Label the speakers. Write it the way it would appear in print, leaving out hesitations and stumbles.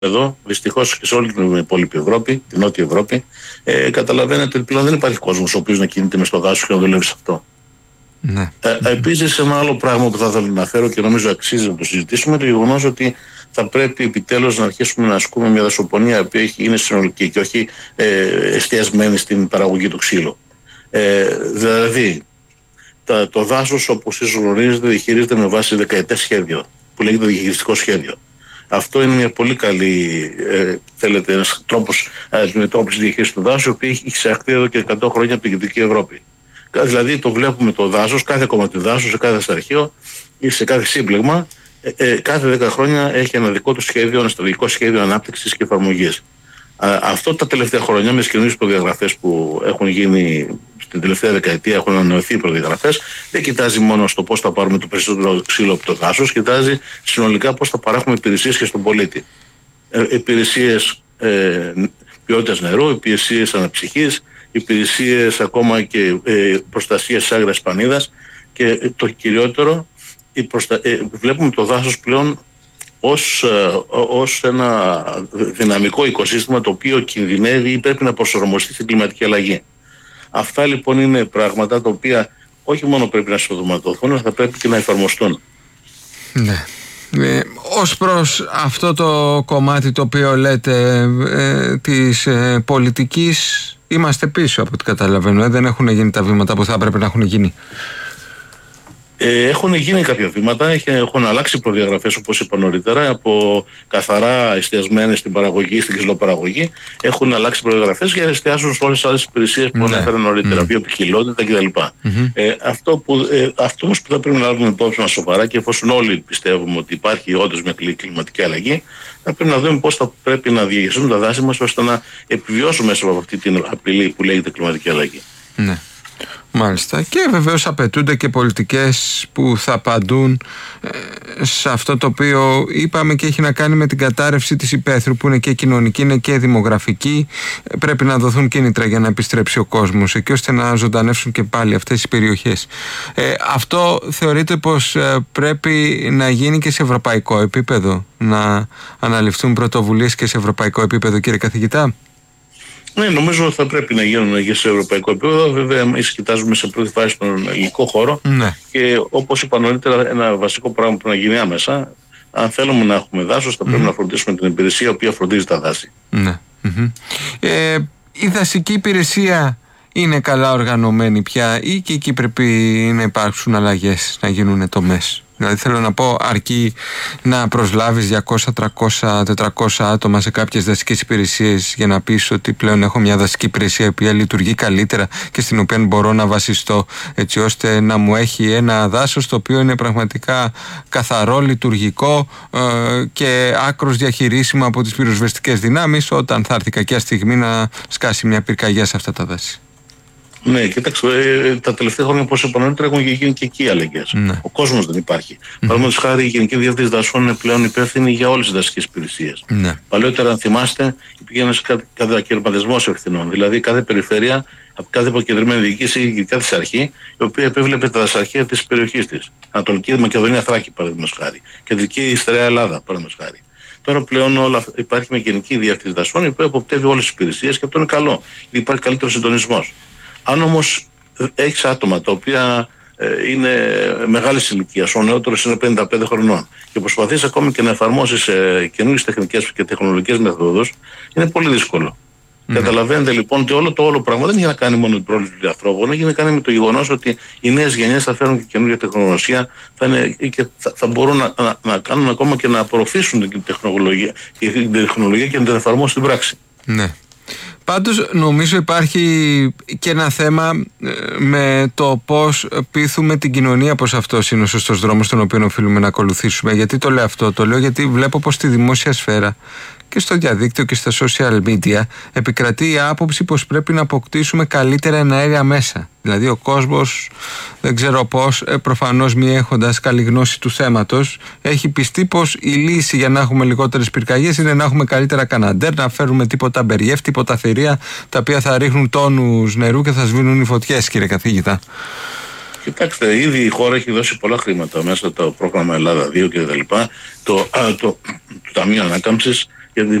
Speaker 1: εδώ, δυστυχώς και σε όλη την υπόλοιπη Ευρώπη, την Νότια Ευρώπη, καταλαβαίνετε ότι πλέον δεν υπάρχει κόσμος ο οποίος να κινείται μες στο δάσος και να δουλεύει σε αυτό.
Speaker 2: Ναι.
Speaker 1: Επίσης, ένα άλλο πράγμα που θα ήθελα να αναφέρω και νομίζω αξίζει να το συζητήσουμε, το γεγονός ότι θα πρέπει επιτέλους να αρχίσουμε να ασκούμε μια δασοπονία που είναι συνολική και όχι εστιασμένη στην παραγωγή του ξύλου. Δηλαδή, το δάσος, όπως εσείς γνωρίζετε, διαχειρίζεται με βάση δεκαετές σχέδιο, που λέγεται διαχειριστικό σχέδιο. Αυτό είναι μια πολύ καλή, θέλετε, ένας τρόπος αντιμετώπισης διαχείρισης του δάσους, ο οποίος έχει εισαχθεί εδώ και 100 χρόνια από την Κεντρική Ευρώπη. Δηλαδή, το βλέπουμε το δάσος, κάθε κομμάτι δάσους, σε κάθε σταρχείο ή σε κάθε σύμπλεγμα, κάθε 10 χρόνια έχει ένα δικό του σχέδιο, ένα στρατηγικό σχέδιο ανάπτυξης και εφαρμογής. Αυτό τα τελευταία χρόνια, με τις καινούριες προδιαγραφές που έχουν γίνει στην τελευταία δεκαετία, έχουν ανανεωθεί οι προδιαγραφές, δεν κοιτάζει μόνο στο πώς θα πάρουμε το περισσότερο ξύλο από το δάσος, κοιτάζει συνολικά πώς θα παράχουμε υπηρεσίες και στον πολίτη. Υπηρεσίες ποιότητας νερού, υπηρεσίες αναψυχής, υπηρεσίες ακόμα και προστασίας της άγριας πανίδας και το κυριότερο, βλέπουμε το δάσος πλέον ως ένα δυναμικό οικοσύστημα το οποίο κινδυνεύει ή πρέπει να προσαρμοστεί στην κλιματική αλλαγή. Αυτά λοιπόν είναι πράγματα τα οποία όχι μόνο πρέπει να συντοματωθούν, αλλά θα πρέπει και να εφαρμοστούν.
Speaker 2: Ναι. Ως προς αυτό το κομμάτι το οποίο λέτε της πολιτικής, είμαστε πίσω από ό,τι καταλαβαίνω. Δεν έχουν γίνει τα βήματα που θα έπρεπε να έχουν γίνει.
Speaker 1: Έχουν γίνει κάποια βήματα, έχουν αλλάξει προδιαγραφές όπως είπα νωρίτερα, από καθαρά εστιασμένες στην παραγωγή, στην ξυλοπαραγωγή, έχουν αλλάξει προδιαγραφές για να εστιάσουν σε όλες τις άλλες υπηρεσίες που ανέφερα νωρίτερα, βιοποικιλότητα κτλ. Αυτό όμως που θα πρέπει να λάβουμε υπόψη μας σοβαρά και εφόσον όλοι πιστεύουμε ότι υπάρχει όντως μια κλιματική αλλαγή, θα πρέπει να δούμε πώς θα πρέπει να διαχειριστούν τα δάση μας ώστε να επιβιώσουμε μέσα από αυτή την απειλή που λέγεται κλιματική αλλαγή.
Speaker 2: Ναι. Μάλιστα. Και βεβαίως απαιτούνται και πολιτικές που θα απαντούν σε αυτό το οποίο είπαμε και έχει να κάνει με την κατάρρευση της υπαίθρου, που είναι και κοινωνική, είναι και δημογραφική. Πρέπει να δοθούν κίνητρα για να επιστρέψει ο κόσμος εκεί, ώστε να ζωντανεύσουν και πάλι αυτές τις περιοχές. Αυτό θεωρείτε πως πρέπει να γίνει και σε ευρωπαϊκό επίπεδο, να αναλυφθούν πρωτοβουλίες και σε ευρωπαϊκό επίπεδο, κύριε καθηγητά?
Speaker 1: Ναι, νομίζω ότι θα πρέπει να γίνουν και σε ευρωπαϊκό επίπεδο. Βέβαια, εμείς κοιτάζουμε σε πρώτη φάση τον ελληνικό χώρο.
Speaker 2: Ναι.
Speaker 1: Και όπως είπα νωρίτερα, ένα βασικό πράγμα που να γίνει άμεσα, αν θέλουμε να έχουμε δάσος, θα πρέπει να φροντίσουμε την υπηρεσία η οποία φροντίζει τα δάση.
Speaker 2: Ναι. Η δασική υπηρεσία είναι καλά οργανωμένη πια, ή και εκεί πρέπει να υπάρξουν αλλαγές, να γίνουν τομές? Δηλαδή θέλω να πω, αρκεί να προσλάβεις 200, 300, 400 άτομα σε κάποιες δασικές υπηρεσίες για να πεις ότι πλέον έχω μια δασική υπηρεσία η οποία λειτουργεί καλύτερα και στην οποία μπορώ να βασιστώ, έτσι ώστε να μου έχει ένα δάσος το οποίο είναι πραγματικά καθαρό, λειτουργικό και άκρως διαχειρίσιμο από τις πυροσβεστικές δυνάμεις όταν θα έρθει κακιά στιγμή να σκάσει μια πυρκαγιά σε αυτά τα δάση?
Speaker 1: Ναι, κοιτάξτε, τα τελευταία χρόνια, όπως είπα νωρίτερα, έχουν γίνει και εκεί αλλαγές.
Speaker 2: Ναι.
Speaker 1: Ο κόσμος δεν υπάρχει. Παραδείγματος χάρη, η Γενική Διεύθυνση Δασών είναι πλέον υπεύθυνη για όλες τις δασικές υπηρεσίες.
Speaker 2: Ναι.
Speaker 1: Παλαιότερα, αν θυμάστε, υπήρχε ένας κατακαιρματισμός ευθυνών. Δηλαδή, κάθε περιφέρεια, κάθε αποκεντρωμένη διοίκηση ή κάθε αρχή, η οποία επέβλεπε τα δασαρχεία της περιοχής της. Ανατολική Μακεδονία, Θράκη, παραδείγματος χάρη. Κεντρική Στερεά Ελλάδα, παραδείγματος χάρη. Τώρα πλέον υπάρχει μια Γενική Διεύθυνση Δασών, η οποία αποπτεύει όλες τις υπηρεσίες και αυτό είναι καλό. Υπάρχει καλύτερο συντονισμός. Αν όμως έχεις άτομα τα οποία είναι μεγάλης ηλικίας, ο νεότερος είναι 55 χρονών και προσπαθείς ακόμη και να εφαρμόσεις καινούριες τεχνικές και τεχνολογικές μεθόδους, είναι πολύ δύσκολο. Καταλαβαίνετε λοιπόν ότι όλο το πράγμα δεν έχει να κάνει μόνο με την πρόληψη του ανθρώπου, έχει να κάνει με το γεγονός ότι οι νέες γενιές θα φέρουν και καινούργια τεχνολογία, θα μπορούν να κάνουν ακόμα και να απορροφήσουν την τεχνολογία και να την εφαρμόσουν στην πράξη.
Speaker 2: Ναι. Πάντως νομίζω υπάρχει και ένα θέμα με το πώς πείθουμε την κοινωνία πως αυτός είναι ο σωστός δρόμος τον οποίο οφείλουμε να ακολουθήσουμε. Γιατί το λέω αυτό? Το λέω γιατί βλέπω πως στη δημόσια σφαίρα και στο διαδίκτυο και στα social media επικρατεί η άποψη πως πρέπει να αποκτήσουμε καλύτερα εναέρια μέσα. Δηλαδή ο κόσμος, δεν ξέρω πώς, προφανώς μη έχοντας καλή γνώση του θέματος, έχει πιστεί πως η λύση για να έχουμε λιγότερες πυρκαγιές είναι να έχουμε καλύτερα καναντέρ, να φέρουμε τίποτα μπεριέφ, τίποτα θηρία, τα οποία θα ρίχνουν τόνους νερού και θα σβήνουν οι φωτιές, κύριε καθηγητά.
Speaker 1: Κοιτάξτε, ήδη η χώρα έχει δώσει πολλά χρήματα μέσα από το πρόγραμμα Ελλάδα 2 και τα λοιπά, το Ταμείο Ανάκαμψης,